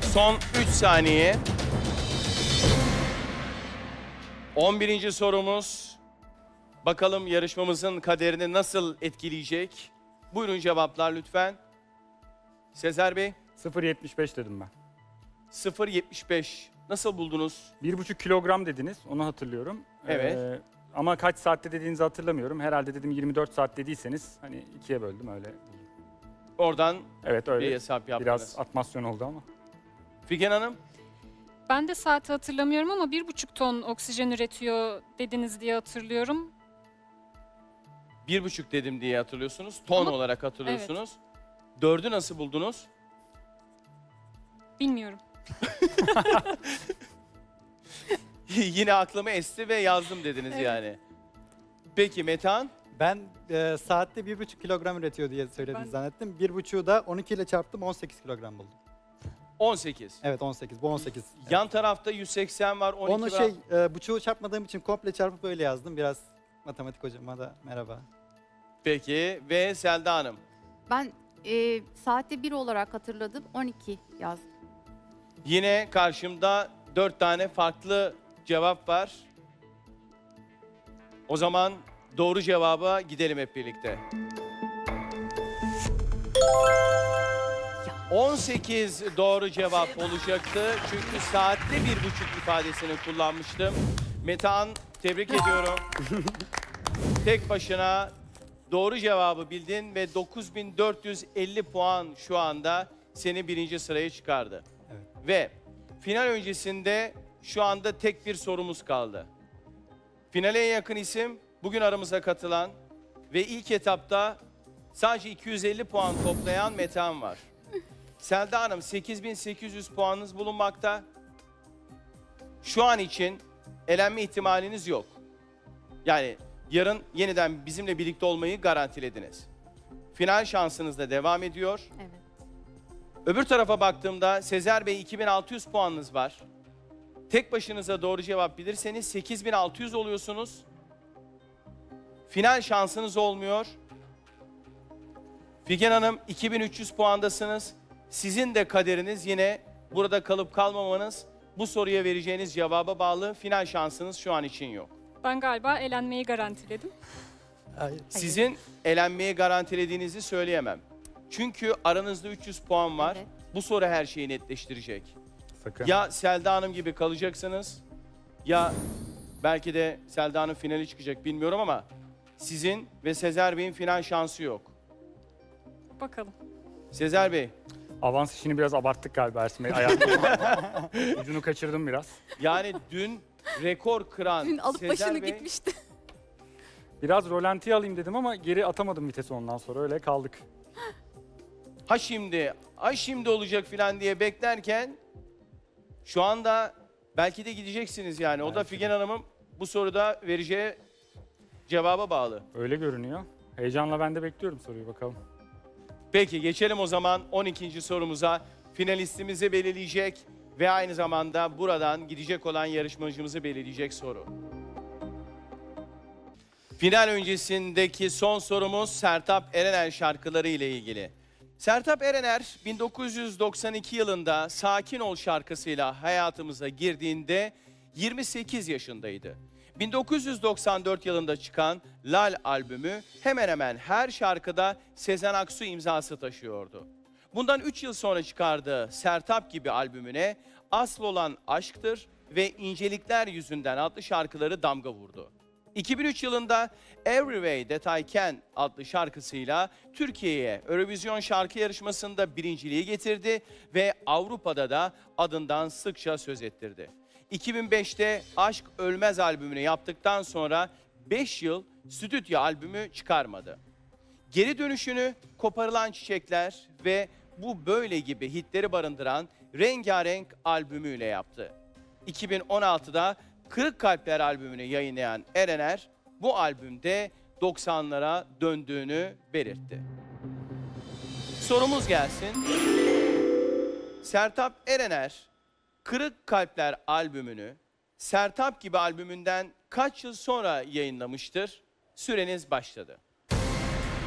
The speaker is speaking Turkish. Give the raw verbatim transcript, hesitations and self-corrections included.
Son üç saniye. on birinci sorumuz. Bakalım yarışmamızın kaderini nasıl etkileyecek? Buyurun cevaplar lütfen. Sezer Bey, sıfır yetmiş beş dedim ben. sıfır yetmiş beş. Nasıl buldunuz? bir buçuk kilogram dediniz, onu hatırlıyorum. Evet. Ee, ama kaç saatte dediğinizi hatırlamıyorum. Herhalde dedim yirmi dört saat dediyseniz hani ikiye böldüm öyle. Oradan Evet öyle. bir hesap yaptınız. Biraz atmasyon oldu ama. Figen Hanım, Ben de saati hatırlamıyorum ama bir buçuk ton oksijen üretiyor dediniz diye hatırlıyorum. bir buçuk dedim diye hatırlıyorsunuz. Ton Ama- olarak hatırlıyorsunuz. Dördü nasıl buldunuz? Bilmiyorum. Yine aklıma esti ve yazdım dediniz Evet. yani. Peki Metehan? Ben e, saatte bir buçuk kilogram üretiyor diye söylediniz Ben- zannettim. Bir buçuğu da on iki ile çarptım, on sekiz kilogram buldum. on sekiz. Evet, on sekiz. Bu on sekiz. Yan tarafta yüz seksen var, on iki Onu var. şey, e, buçuğu çarpmadığım için komple çarpıp öyle yazdım. Biraz matematik hocama da merhaba. Peki ve Selda Hanım? Ben e, saatte bir olarak hatırladım. on iki yazdım. Yine karşımda dört tane farklı cevap var. O zaman doğru cevaba gidelim hep birlikte. on sekiz doğru cevap olacaktı. Çünkü saatte bir buçuk ifadesini kullanmıştım. Metehan, tebrik ediyorum. Tek başına doğru cevabı bildin ve dokuz bin dört yüz elli puan şu anda seni birinci sıraya çıkardı. Evet. Ve final öncesinde şu anda tek bir sorumuz kaldı. Finale en yakın isim bugün aramıza katılan ve ilk etapta sadece iki yüz elli puan toplayan Metehan var. Selda Hanım, sekiz bin sekiz yüz puanınız bulunmakta. Şu an için elenme ihtimaliniz yok. Yani yarın yeniden bizimle birlikte olmayı garantilediniz. Final şansınız da devam ediyor. Evet. Öbür tarafa baktığımda Sezer Bey iki bin altı yüz puanınız var. Tek başınıza doğru cevap bilirseniz sekiz bin altı yüz oluyorsunuz. Final şansınız olmuyor. Figen Hanım iki bin üç yüz puandasınız. Sizin de kaderiniz yine burada kalıp kalmamanız, bu soruya vereceğiniz cevaba bağlı. Final şansınız şu an için yok. Ben galiba elenmeyi garantiledim. Hayır. Sizin elenmeyi garantilediğinizi söyleyemem. Çünkü aranızda üç yüz puan var. Evet. Bu soru her şeyi netleştirecek. Sakın. Ya Selda Hanım gibi kalacaksınız ya belki de Selda Hanım finali çıkacak bilmiyorum ama sizin ve Sezer Bey'in final şansı yok. Bakalım. Sezer Bey, Avans işini biraz abarttık galiba Ersin Bey. Ayakta. Ucunu kaçırdım biraz. yani dün rekor kıran Dün alıp Sezer başını Bey, gitmişti. Biraz rolantiye alayım dedim ama geri atamadım vitesi ondan sonra. Öyle kaldık. ha şimdi, ha şimdi olacak filan diye beklerken şu anda belki de gideceksiniz yani. O da Belki de. Figen Hanım'ın bu soruda vereceği cevaba bağlı. Öyle görünüyor. Heyecanla ben de bekliyorum soruyu bakalım. Peki geçelim o zaman on ikinci sorumuza. Finalistimizi belirleyecek ve aynı zamanda buradan gidecek olan yarışmacımızı belirleyecek soru. Final öncesindeki son sorumuz Sertab Erener şarkıları ile ilgili. Sertab Erener bin dokuz yüz doksan iki yılında Sakin Ol şarkısıyla hayatımıza girdiğinde yirmi sekiz yaşındaydı. bin dokuz yüz doksan dört yılında çıkan Lal albümü hemen hemen her şarkıda Sezen Aksu imzası taşıyordu. Bundan üç yıl sonra çıkardığı Sertab gibi albümüne Asıl Olan Aşktır ve İncelikler Yüzünden adlı şarkıları damga vurdu. iki bin üç yılında Every Way That I Can adlı şarkısıyla Türkiye'ye Eurovision şarkı yarışmasında birinciliği getirdi ve Avrupa'da da adından sıkça söz ettirdi. iki bin beşte Aşk Ölmez albümünü yaptıktan sonra beş yıl stüdyo albümü çıkarmadı. Geri dönüşünü Koparılan Çiçekler ve Bu Böyle gibi hitleri barındıran Rengarenk albümüyle yaptı. iki bin on altıda Kırık Kalpler albümünü yayınlayan Erener bu albümde doksanlara döndüğünü belirtti. Sorumuz gelsin. Sertab Erener Kırık Kalpler albümünü Sertab gibi albümünden kaç yıl sonra yayınlamıştır? Süreniz başladı.